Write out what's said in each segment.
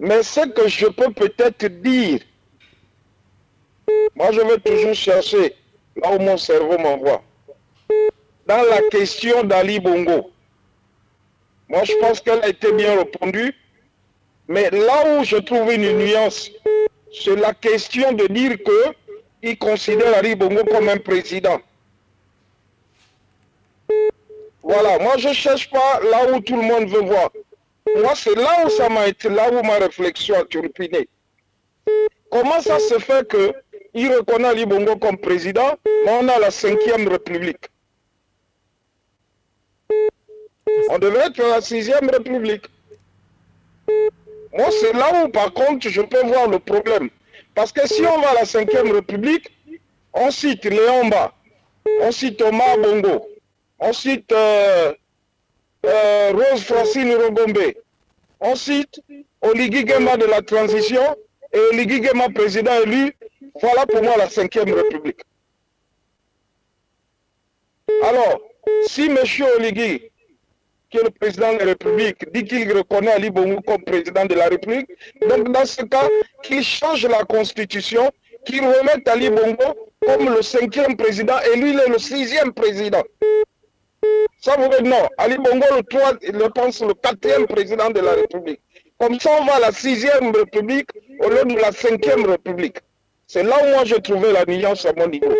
Mais ce que je peux peut-être dire, moi je vais toujours chercher là où mon cerveau m'envoie. Dans la question d'Ali Bongo, moi je pense qu'elle a été bien répondue, mais là où je trouve une nuance, c'est la question de dire qu'il considère Ali Bongo comme un président. Voilà, moi je ne cherche pas là où tout le monde veut voir. Moi c'est là où ça m'a été, là où ma réflexion a turbiné. Comment ça se fait qu'il reconnaît Ali Bongo comme président, mais on a la 5e République? On devait être la 6e République. Moi, c'est là où, par contre, je peux voir le problème. Parce que si on va à la 5e République, on cite Léomba, on cite Omar Bongo, on cite Rose Francine Rogombe, on cite Oligui Nguema de la transition et Oligui Nguema président élu. Voilà pour moi la 5e République. Alors, si M. Oligui, qui est le président de la République, dit qu'il reconnaît Ali Bongo comme président de la République, donc dans ce cas, qu'il change la Constitution, qu'il remette Ali Bongo comme le 5e président et lui, il est le 6e président. Ça vous dit non. Ali Bongo, je pense, le 4e président de la République. Comme ça, on va à la 6e République au lieu de la 5e République. C'est là où moi j'ai trouvé la nuance à mon niveau.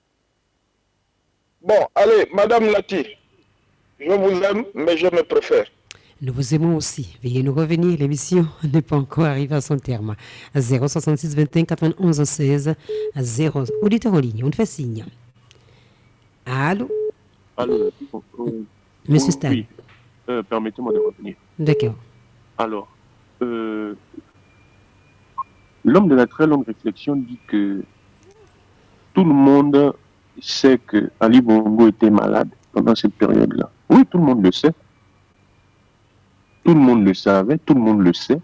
Bon, allez, Madame Lati, je vous aime, mais je me préfère. Nous vous aimons aussi. Veuillez nous revenir. L'émission n'est pas encore arrivée à son terme. 066 21 91 16 0. Auditeur en ligne, on te fait signe. Allô? Alors, Monsieur Stan. Oui, permettez-moi de revenir. D'accord. Alors, l'homme de la très longue réflexion dit que tout le monde sait que Ali Bongo était malade pendant cette période-là. Oui, tout le monde le sait. Tout le monde le savait, tout le monde le sait.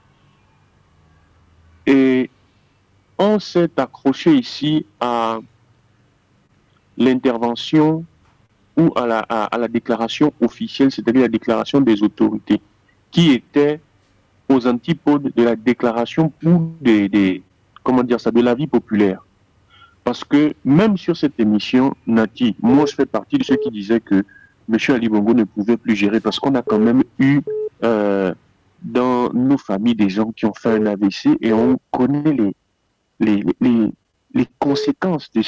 Et on s'est accroché ici à l'intervention ou à la déclaration officielle, c'est-à-dire la déclaration des autorités, qui était aux antipodes de la déclaration ou comment dire ça, de la vie populaire. Parce que même sur cette émission, Nati, moi je fais partie de ceux qui disaient que M. Ali Bongo ne pouvait plus gérer parce qu'on a quand même eu dans nos familles des gens qui ont fait un AVC et on connaît les conséquences de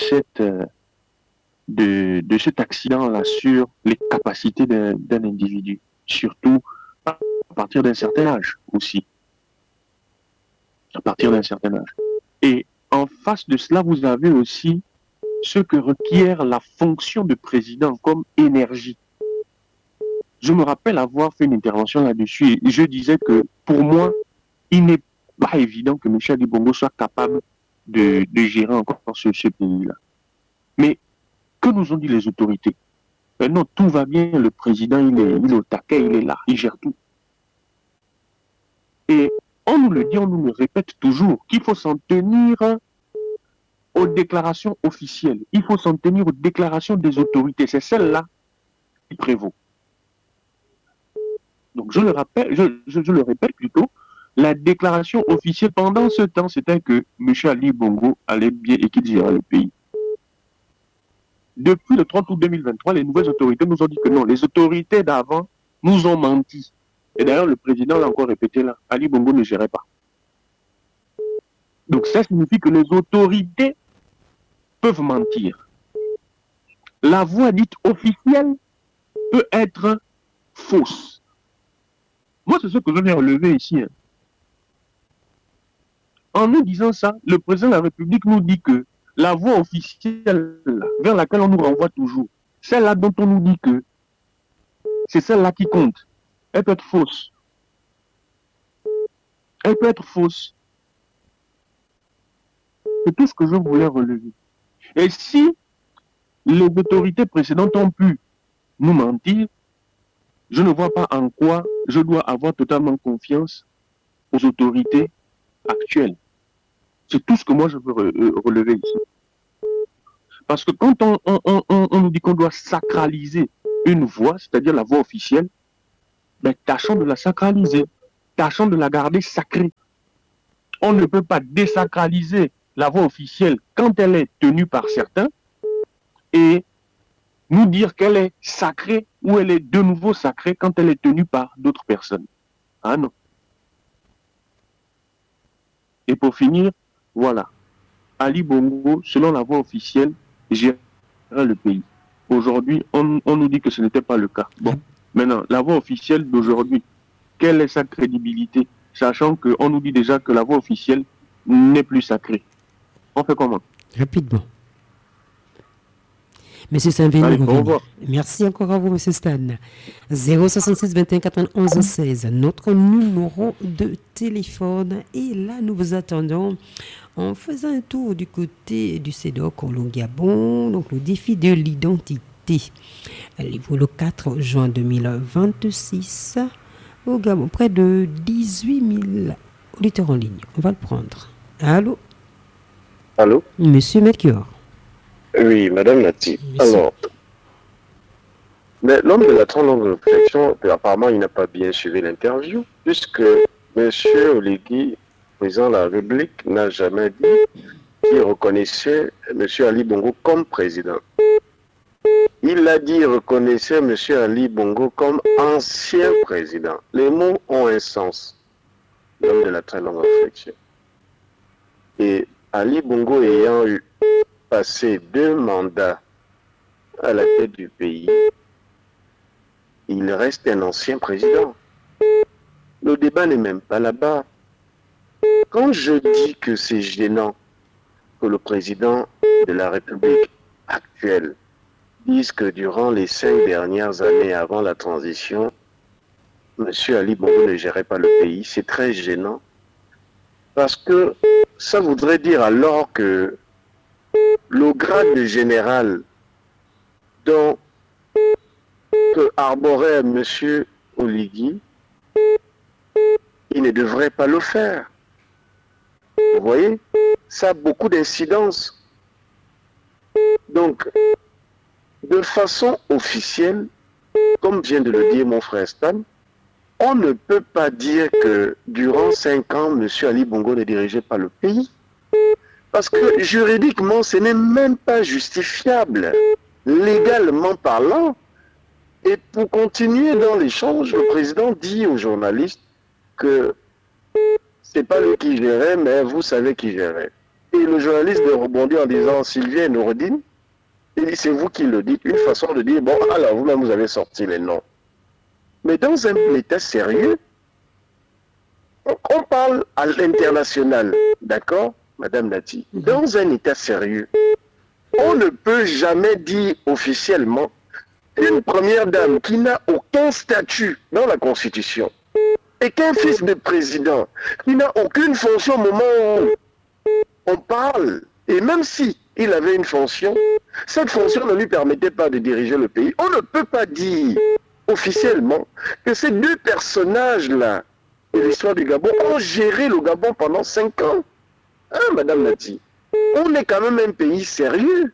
cet accident-là sur les capacités d'un individu, surtout à partir d'un certain âge aussi. À partir d'un certain âge. Et en face de cela, vous avez aussi ce que requiert la fonction de président comme énergie. Je me rappelle avoir fait une intervention là-dessus et je disais que pour moi, il n'est pas évident que M. Ali Bongo soit capable de gérer encore ce pays-là. Mais que nous ont dit les autorités? Non, tout va bien, le président, il est au taquet, il est là, il gère tout. Et on nous le dit, on nous le répète toujours, qu'il faut s'en tenir aux déclarations officielles. Il faut s'en tenir aux déclarations des autorités. C'est celle-là qui prévaut. Donc je le rappelle, je le répète plutôt, la déclaration officielle pendant ce temps, c'était que M. Ali Bongo allait bien et qu'il gérait le pays. Depuis le 30 août 2023, les nouvelles autorités nous ont dit que non, les autorités d'avant nous ont menti. Et d'ailleurs, le président l'a encore répété là, Ali Bongo ne gérait pas. Donc ça signifie que les autorités peuvent mentir. La voix dite officielle peut être fausse. Moi, c'est ce que je viens relever ici. En nous disant ça, le président de la République nous dit que la voie officielle vers laquelle on nous renvoie toujours, celle-là dont on nous dit que c'est celle-là qui compte, elle peut être fausse. Elle peut être fausse. C'est tout ce que je voulais relever. Et si les autorités précédentes ont pu nous mentir, je ne vois pas en quoi je dois avoir totalement confiance aux autorités actuelles. C'est tout ce que moi je veux relever ici. Parce que quand on nous dit qu'on doit sacraliser une voix, c'est-à-dire la voix officielle, ben, tâchons de la sacraliser. tâchons de la garder sacrée. On ne peut pas désacraliser la voix officielle quand elle est tenue par certains et nous dire qu'elle est sacrée ou elle est de nouveau sacrée quand elle est tenue par d'autres personnes. Ah non. Et pour finir, voilà. Ali Bongo, selon la voix officielle, gérait le pays. Aujourd'hui, on nous dit que ce n'était pas le cas. Bon, maintenant, la voix officielle d'aujourd'hui, quelle est sa crédibilité, sachant qu'on nous dit déjà que la voix officielle n'est plus sacrée. On fait comment? Rapidement. Monsieur Stan, merci encore à vous, Monsieur Stan. 066 21 91 16, notre numéro de téléphone. Et là, nous vous attendons en faisant un tour du côté du CEDOC au Gabon, donc le défi de l'identité. Le 4 juin 2026, au Gabon, près de 18 000 auditeurs en ligne. On va le prendre. Allô? Allô? Monsieur Melchior. Oui, Madame Nati. Alors, mais l'homme de la très longue réflexion, apparemment, il n'a pas bien suivi l'interview, puisque M. Oligui, président de la République, n'a jamais dit qu'il reconnaissait M. Ali Bongo comme président. Il a dit qu'il reconnaissait M. Ali Bongo comme ancien président. Les mots ont un sens. L'homme de la très longue réflexion. Et Ali Bongo ayant eu passé 2 mandats à la tête du pays, il reste un ancien président. Le débat n'est même pas là-bas. Quand je dis que c'est gênant que le président de la République actuelle dise que durant les 5 dernières années avant la transition, M. Ali Bongo ne gérait pas le pays, c'est très gênant. Parce que ça voudrait dire alors que le grade de général dont que arborait M. Oligui, il ne devrait pas le faire. Vous voyez, ça a beaucoup d'incidences. Donc, de façon officielle, comme vient de le dire mon frère Stan, on ne peut pas dire que durant 5 ans, M. Ali Bongo ne dirigeait pas le pays. Parce que juridiquement, ce n'est même pas justifiable, légalement parlant. Et pour continuer dans l'échange, le président dit aux journalistes que ce n'est pas lui qui gérait, mais vous savez qui gérait. Et le journaliste rebondit en disant Sylvia Noureddine, il dit c'est vous qui le dites, une façon de dire bon, alors vous-même vous avez sorti les noms. Mais dans un état sérieux, on parle à l'international, d'accord, Madame Nati? Dans un état sérieux, on ne peut jamais dire officiellement une première dame qui n'a aucun statut dans la Constitution et qu'un fils de président qui n'a aucune fonction au moment où on parle, et même si il avait une fonction, cette fonction ne lui permettait pas de diriger le pays. On ne peut pas dire officiellement que ces 2 personnages-là de l'histoire du Gabon ont géré le Gabon pendant 5 ans. Hein, Madame Nati? On est quand même un pays sérieux.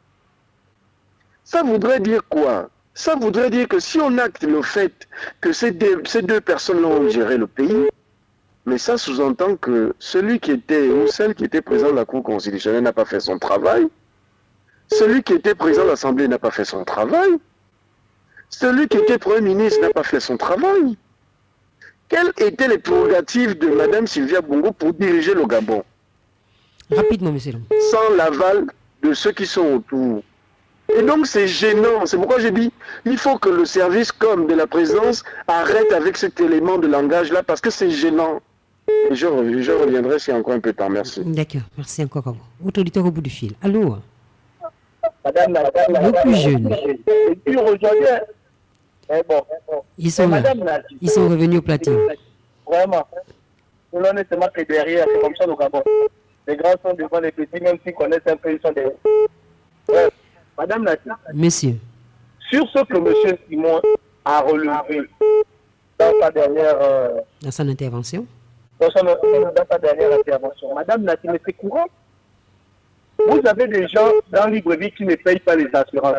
Ça voudrait dire quoi? Ça voudrait dire que si on acte le fait que ces deux personnes-là ont géré le pays, mais ça sous-entend que celui qui était ou celle qui était président de la Cour constitutionnelle n'a pas fait son travail, celui qui était président de l'Assemblée n'a pas fait son travail, celui qui était Premier ministre n'a pas fait son travail. Quelles étaient les prérogatives de Mme Sylvia Bongo pour diriger le Gabon? Rapidement, monsieur. Sans l'aval de ceux qui sont autour. Et donc c'est gênant, c'est pourquoi j'ai dit, il faut que le service comme de la présidence arrête avec cet élément de langage-là, parce que c'est gênant. Et je reviendrai s'il y a encore un peu de temps, merci. D'accord, merci encore à vous. Autre auditeur au bout du fil. Allô? Madame, le plus jeune. Et puis aujourd'hui, ils sont là. Ils sont revenus au platine. Vraiment. Tout le monde est seulement que derrière, c'est comme ça au Gabon. Les grands sont devant les petits, même s'ils connaissent un peu, ils sont des... Ouais. Madame Nati, monsieur, sur ce que M. Simon a relevé dans sa dernière dans son intervention, dans sa dernière intervention, Madame Nati, mais c'est courant. Vous avez des gens dans Libreville qui ne payent pas les assurances.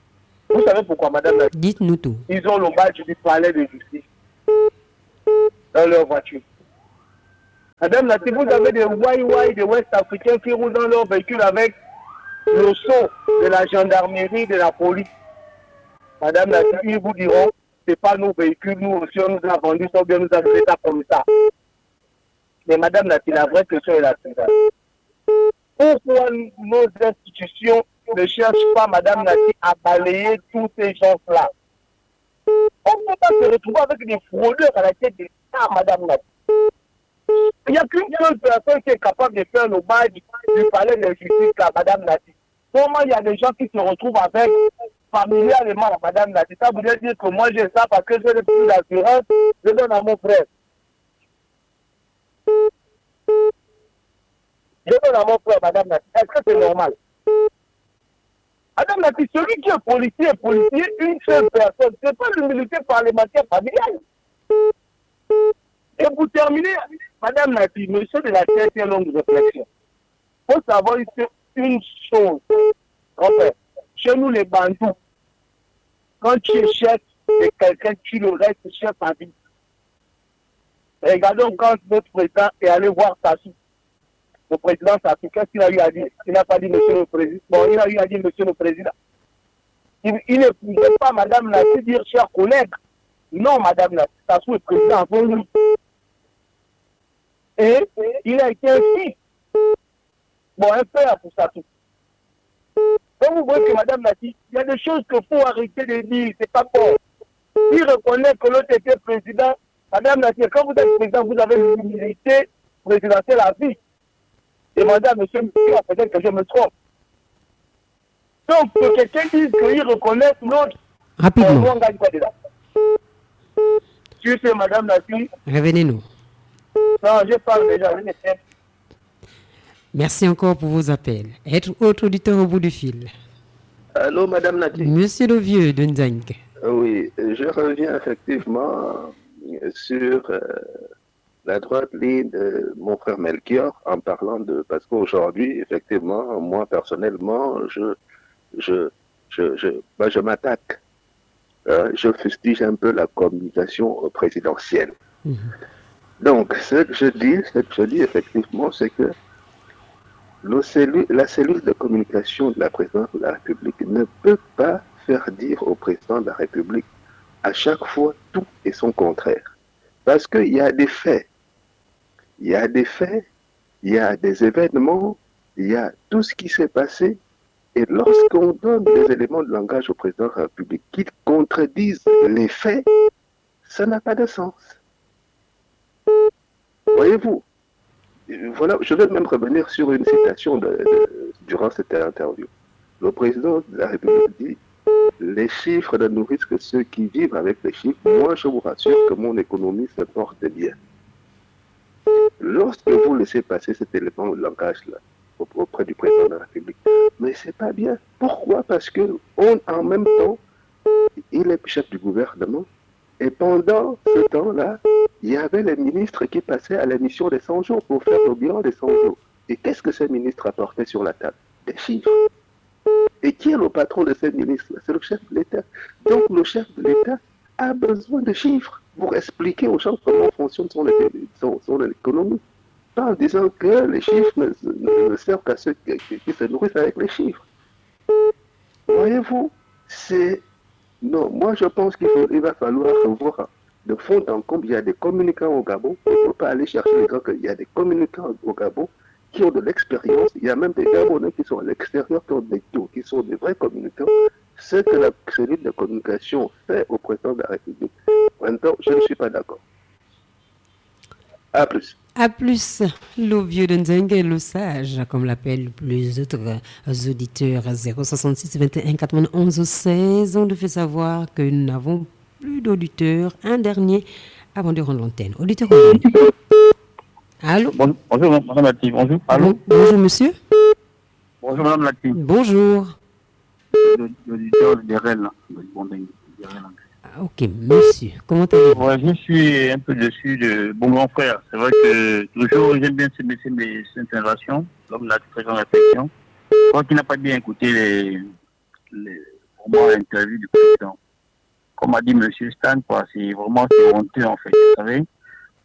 Vous savez pourquoi, Madame Nati? Dites-nous tout. Ils ont le badge du palais de justice. dans leur voiture. Madame Nati, vous avez des Wai des Ouest Africains qui roulent dans leur véhicule avec le sceau de la gendarmerie, de la police. Madame Nati, ils vous diront, c'est pas nos véhicules, nous aussi on nous a vendus, ou bien nous a fait ça comme ça. Mais Madame Nati, la vraie question est la suivante. Pourquoi nos institutions ne cherchent pas, Madame Nati, à balayer tous ces gens-là? On ne peut pas se retrouver avec des fraudeurs à la tête de l'État, Madame Nati. Il n'y a qu'une seule personne qui est capable de faire le bail du palais de justice, là, Madame Nati. Comment il y a des gens qui se retrouvent avec familialement, Madame Nati? Ça voudrait dire que moi j'ai ça parce que j'ai le plus d'assurance, je donne à mon frère. Je donne à mon frère, Madame Nati. Est-ce que c'est normal? Madame Nati, celui qui est policier, une seule personne. Ce n'est pas l'humilité parlementaire familiale. Et pour terminer, Madame Nati, monsieur de la tête et longue réflexion. Il faut savoir une chose. Enfin, chez nous les Bantous, quand tu es chef de quelqu'un, tu le restes chef à vie. Regardons quand notre président est allé voir Sassou. Le président Sassou, qu'est-ce qu'il a eu à dire? Il n'a pas dit monsieur le président. Bon, il a eu à dire monsieur le président. Il ne pouvait pas, Madame Nati, dire cher collègue. Non, Madame Nati, Sassou est président avant lui. Et il a été un fils. Bon, un père pour Sassou. Donc vous voyez que Madame Nati, il y a des choses qu'il faut arrêter de dire, c'est pas bon. Il reconnaît que l'autre était président. Madame Nati, quand vous êtes président, vous avez l'humilité présidentielle à vie. Demandez à monsieur, peut-être que je me trompe. Donc, que quelqu'un dise qu'il reconnaît l'autre, Rapidement. on gagne quoi déjà? Tu sais, Madame Nati. Revenez-nous. Non, je parle déjà, je ne sais. Merci encore pour vos appels. Être autre auditeur au bout du fil. Allô, Madame Nati. Monsieur le vieux de Nzangue. Oui, je reviens effectivement sur la droite ligne de mon frère Melchior en parlant de... Parce qu'aujourd'hui, effectivement, moi personnellement, je m'attaque. Je fustige un peu la communication présidentielle. Donc, ce que je dis effectivement, c'est que la cellule de communication de la présidence de la République ne peut pas faire dire au président de la République à chaque fois tout et son contraire. Parce qu'il y a des faits, il y a des événements, il y a tout ce qui s'est passé. Et lorsqu'on donne des éléments de langage au président de la République qui contredisent les faits, ça n'a pas de sens. Voyez-vous, voilà, je vais même revenir sur une citation durant cette interview. Le président de la République dit « Les chiffres ne nourrissent que ceux qui vivent avec les chiffres. Moi, je vous rassure que mon économie se porte bien. » Lorsque vous laissez passer cet élément de langage-là auprès du président de la République, mais c'est pas bien. Pourquoi? Parce que en même temps, il est chef du gouvernement. Et pendant ce temps-là, il y avait les ministres qui passaient à l'émission des 100 jours pour faire le bilan des 100 jours. Et qu'est-ce que ces ministres apportaient sur la table? Des chiffres. Et qui est le patron de ces ministres? C'est le chef de l'État. Donc le chef de l'État a besoin de chiffres pour expliquer aux gens comment fonctionne son économie. Pas en disant que les chiffres ne servent qu'à ceux qui se nourrissent avec les chiffres. Voyez-vous, non, moi je pense qu'il va falloir revoir de fond en comble. Il y a des communicants au Gabon. Il ne faut pas aller chercher les gens qu'il y a des communicants au Gabon qui ont de l'expérience. Il y a même des Gabonais qui sont à l'extérieur, qui sont des vrais communicants. Ce que la cellule de communication fait au président de la République. Maintenant, je ne suis pas d'accord. À plus. À plus, le vieux de Nzangue et le sage, comme l'appellent les autres auditeurs, 066 21 91 16. On nous fait savoir que nous n'avons plus d'auditeurs. Un dernier avant de rendre l'antenne. Auditeur. Allô? Bonjour, Madame Lati. Bonjour. Allô? Bonjour, monsieur. Bonjour, Madame Lati. Bonjour. L'auditeur de RL, ok, monsieur. Comment allez-vous? Ouais, je suis un peu déçu de mon grand frère. C'est vrai que toujours j'aime bien ces interventions, l'homme a très grande réflexion. Je crois qu'il n'a pas bien écouté vraiment l'interview du président. Comme a dit monsieur Stan, c'est honteux en fait, vous savez.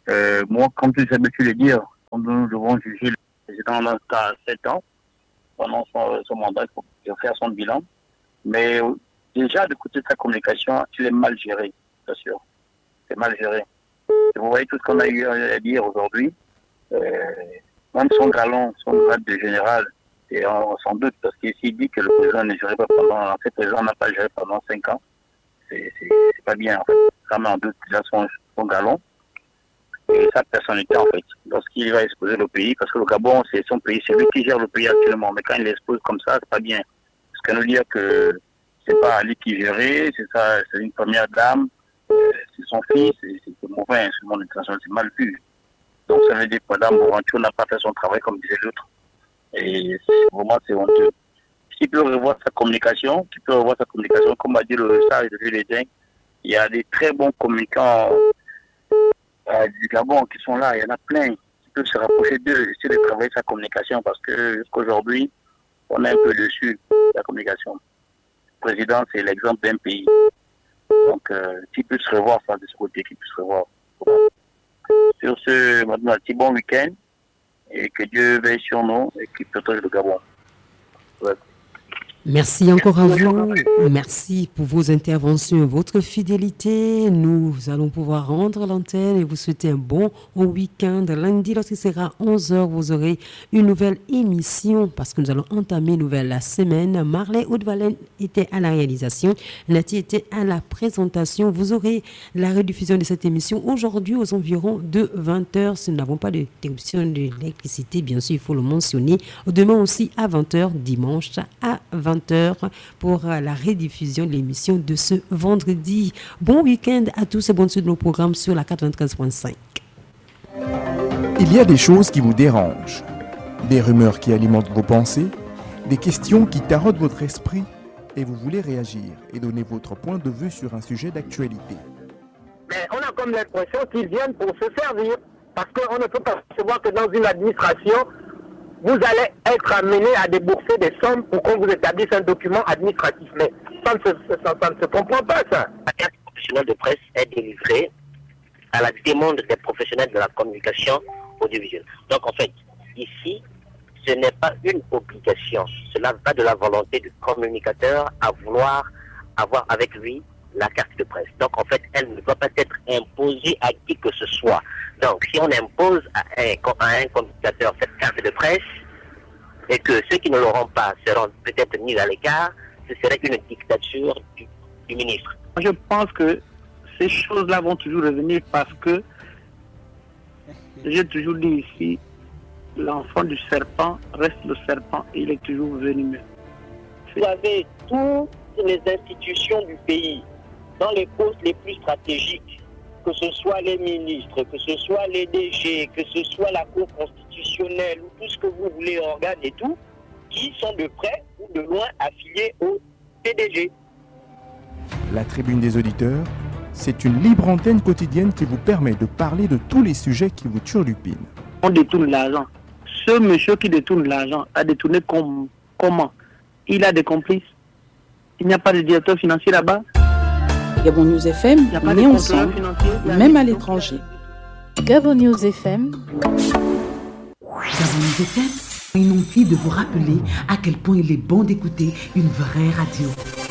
Moi, comme tu sais, tu le dire, nous devons juger le président dans 7 ans. Pendant son mandat, il faut faire son bilan. Mais déjà, de côté de sa communication, il est mal géré, bien sûr. C'est mal géré. Et vous voyez tout ce qu'on a eu à dire aujourd'hui. Même son galon, son grade de général, et on s'en doute, parce qu'ici, il dit que le président ne gérait pas pendant... Le président n'a pas géré pendant 5 ans. C'est pas bien, en fait. Ça met en doute déjà son galon et sa personnalité, en fait, lorsqu'il va exposer le pays, parce que le Gabon, c'est son pays, c'est lui qui gère le pays actuellement, mais quand il l'expose comme ça, c'est pas bien. Parce que nous dire que c'est pas lui qui gérait, c'est ça, c'est une première dame, c'est son fils, c'est mauvais, c'est mon intention, c'est mal vu. Donc ça veut dire que Mme Borancho n'a pas fait son travail comme disait l'autre. Et vraiment, c'est honteux. Qui peut revoir sa communication, comme a dit le sage de Villedin, il y a des très bons communicants du Gabon qui sont là, il y en a plein qui peuvent se rapprocher d'eux, essayer de travailler sa communication parce que jusqu'aujourd'hui, on est un peu dessus la communication. Le président, c'est l'exemple d'un pays. Donc, qui peut se revoir ça de ce côté, qui peut se revoir. Sur ce, maintenant, un petit bon week-end et que Dieu veille sur nous et qu'il protège le Gabon. Ouais. Merci encore à vous. Merci pour vos interventions, votre fidélité. Nous allons pouvoir rendre l'antenne et vous souhaiter un bon week-end. Lundi, lorsqu'il sera 11h, vous aurez une nouvelle émission parce que nous allons entamer une nouvelle semaine. Marley Haute-Valène était à la réalisation. Nati était à la présentation. Vous aurez la rediffusion de cette émission aujourd'hui aux environs de 20h. Si nous n'avons pas d'interruption de l'électricité, bien sûr, il faut le mentionner. Demain aussi à 20h, dimanche à 20h pour la rediffusion de l'émission de ce vendredi. Bon week-end à tous et bonne suite de nos programmes sur la 93.5. Il y a des choses qui vous dérangent, des rumeurs qui alimentent vos pensées, des questions qui taraudent votre esprit et vous voulez réagir et donner votre point de vue sur un sujet d'actualité. Mais on a comme l'impression qu'ils viennent pour se servir parce qu'on ne peut pas savoir que dans une administration, vous allez être amené à débourser des sommes pour qu'on vous établisse un document administratif. Mais ça ne se comprend pas, ça. La carte professionnelle de presse est délivrée à la demande des professionnels de la communication audiovisuelle. Donc, en fait, ici, ce n'est pas une obligation. Cela va de la volonté du communicateur à vouloir avoir avec lui la carte de presse. Donc, en fait, elle ne doit pas être imposée à qui que ce soit. Donc, si on impose à un communicateur cette carte de presse et que ceux qui ne l'auront pas seront peut-être mis à l'écart, ce serait une dictature du ministre. Je pense que ces choses-là vont toujours revenir parce que, j'ai toujours dit ici, l'enfant du serpent reste le serpent et il est toujours venimeux. Vous avez toutes les institutions du pays, dans les postes les plus stratégiques, que ce soit les ministres, que ce soit les DG, que ce soit la Cour constitutionnelle ou tout ce que vous voulez, organes et tout, qui sont de près ou de loin affiliés au PDG. La tribune des auditeurs, c'est une libre antenne quotidienne qui vous permet de parler de tous les sujets qui vous turlupinent. On détourne l'argent. Ce monsieur qui détourne l'argent a détourné comment? Il a des complices. Il n'y a pas de directeur financier là-bas. Gabon News FM, on est ensemble, même à l'étranger. Gabon News FM. Gabon News FM, une envie de vous rappeler à quel point il est bon d'écouter une vraie radio.